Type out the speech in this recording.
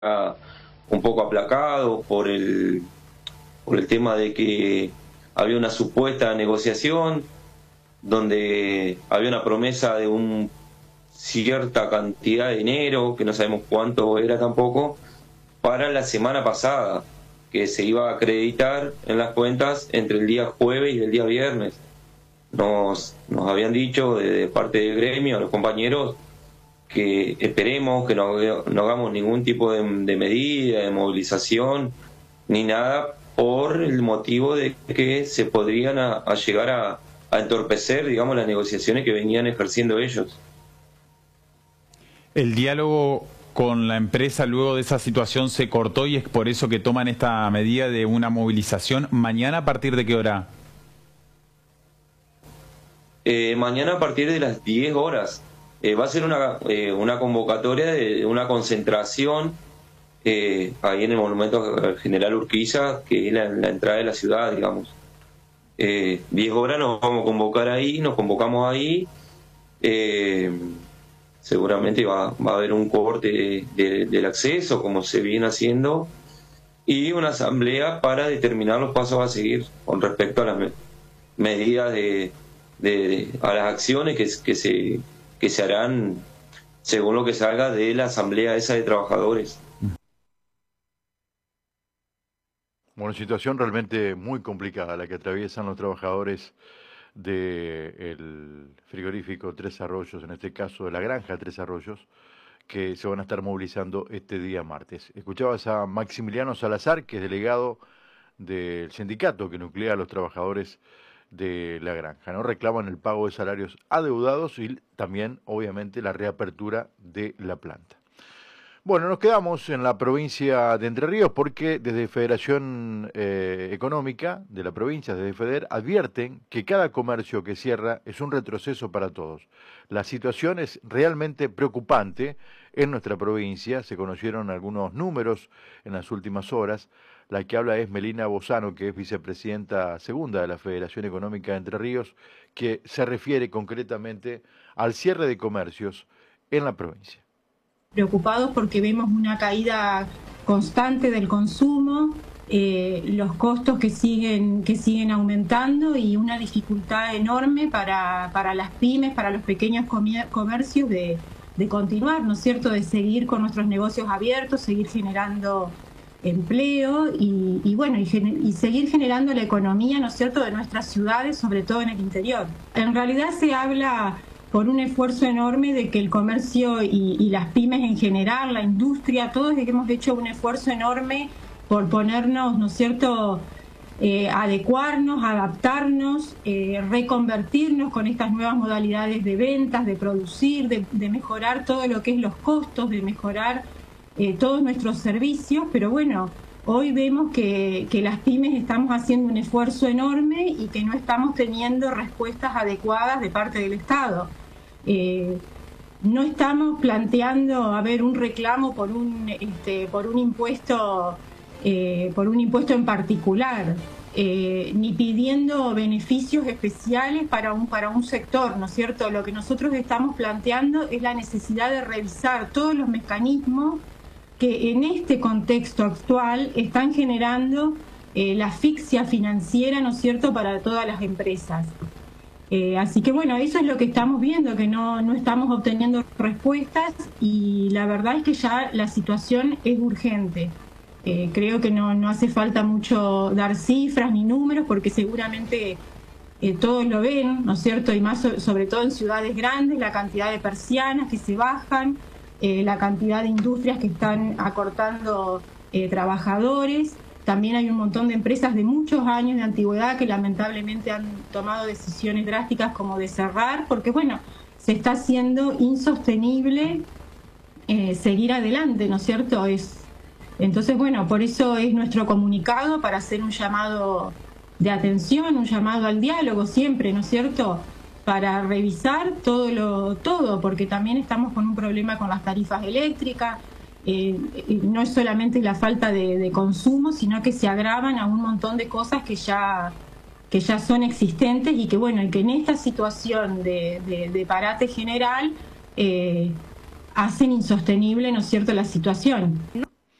un poco aplacados por el tema de que había una supuesta negociación donde había una promesa de una cierta cantidad de dinero, que no sabemos cuánto era tampoco, para la semana pasada, que se iba a acreditar en las cuentas entre el día jueves y el día viernes. Nos habían dicho de parte del gremio, a los compañeros, que esperemos que no hagamos ningún tipo de medida, de movilización, ni nada, por el motivo de que se podrían llegar a entorpecer, digamos, las negociaciones que venían ejerciendo ellos. El diálogo con la empresa luego de esa situación se cortó y es por eso que toman esta medida de una movilización. ¿Mañana a partir de qué hora? Mañana a partir de las 10 horas. Va a ser una convocatoria de una concentración ahí en el Monumento General Urquiza, que es la entrada de la ciudad, digamos. 10 horas nos vamos a convocar ahí, nos convocamos ahí. Seguramente va a haber un corte del acceso, como se viene haciendo, y una asamblea para determinar los pasos a seguir con respecto a las medidas a las acciones que se harán según lo que salga de la asamblea esa de trabajadores. Bueno, situación realmente muy complicada la que atraviesan los trabajadores del frigorífico Tres Arroyos, en este caso de la granja Tres Arroyos, que se van a estar movilizando este día martes. Escuchabas a Maximiliano Salazar, que es delegado del sindicato que nuclea a los trabajadores de la granja, ¿no? Reclaman el pago de salarios adeudados y también, obviamente, la reapertura de la planta. Bueno, nos quedamos en la provincia de Entre Ríos porque desde Federación Económica de la provincia, desde FEDER, advierten que cada comercio que cierra es un retroceso para todos. La situación es realmente preocupante en nuestra provincia. Se conocieron algunos números en las últimas horas. La que habla es Melina Bozano, que es vicepresidenta segunda de la Federación Económica de Entre Ríos, que se refiere concretamente al cierre de comercios en la provincia. Preocupados porque vemos una caída constante del consumo, los costos que siguen aumentando y una dificultad enorme para las pymes, para los pequeños comercios de continuar, ¿no es cierto?, de seguir con nuestros negocios abiertos, seguir generando empleo y seguir generando la economía, ¿no es cierto?, de nuestras ciudades, sobre todo en el interior. En realidad se habla por un esfuerzo enorme de que el comercio y las pymes en general, la industria, todos hemos hecho un esfuerzo enorme por ponernos, ¿no es cierto?, adecuarnos, adaptarnos, reconvertirnos con estas nuevas modalidades de ventas, de producir, de mejorar todo lo que es los costos, de mejorar todos nuestros servicios, pero bueno, hoy vemos que las pymes estamos haciendo un esfuerzo enorme y que no estamos teniendo respuestas adecuadas de parte del Estado. No estamos planteando un reclamo por un impuesto en particular, ni pidiendo beneficios especiales para un sector, ¿no es cierto? Lo que nosotros estamos planteando es la necesidad de revisar todos los mecanismos que en este contexto actual están generando la asfixia financiera, ¿no es cierto?, para todas las empresas. Así que bueno, eso es lo que estamos viendo, que no estamos obteniendo respuestas y la verdad es que ya la situación es urgente. Creo que no hace falta mucho dar cifras ni números porque seguramente todos lo ven, ¿no es cierto?, y más sobre todo en ciudades grandes, la cantidad de persianas que se bajan, la cantidad de industrias que están acortando trabajadores. También hay un montón de empresas de muchos años de antigüedad que lamentablemente han tomado decisiones drásticas como de cerrar, porque bueno, se está haciendo insostenible seguir adelante, ¿no es cierto? Entonces, bueno, por eso es nuestro comunicado para hacer un llamado de atención, un llamado al diálogo siempre, ¿no es cierto?, para revisar todo, porque también estamos con un problema con las tarifas eléctricas. No es solamente la falta de consumo, sino que se agravan a un montón de cosas que ya son existentes y que bueno, y que en esta situación de parate general hacen insostenible, ¿no es cierto?, la situación.